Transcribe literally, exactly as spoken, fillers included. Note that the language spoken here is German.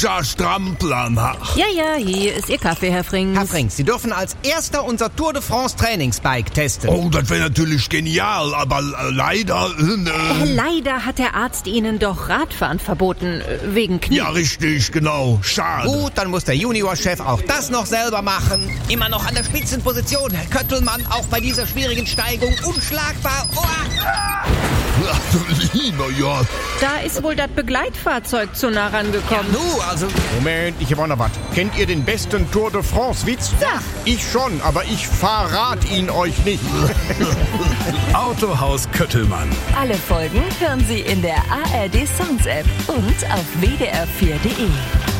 ja Strampeln. Ja, ja, hier ist Ihr Kaffee, Herr Frings. Herr Frings, Sie dürfen als erster unser Tour de France Trainingsbike testen. Oh, das wäre natürlich genial, aber äh, leider... Äh, Äh, leider hat der Arzt Ihnen doch Radfahren verboten, äh, wegen Knie. ja, richtig, genau. Schade. Gut, dann muss der Juniorchef auch das noch selber machen. Immer noch an der Spitzenposition, Herr Köttelmann, auch bei dieser schwierigen Steigung unschlagbar. Oh. Ach, du lieber Gott. Da ist wohl das Begleitfahrzeug zu nah rangekommen. Nu, also... Moment, ich hab auch noch was. Kennt ihr den besten Tour de France-Witz? Ja. Ich schon, aber ich verrat ihn euch nicht. Autohaus Köttelmann. Alle Folgen hören Sie in der A R D Songs App und auf w d r vier punkt d e.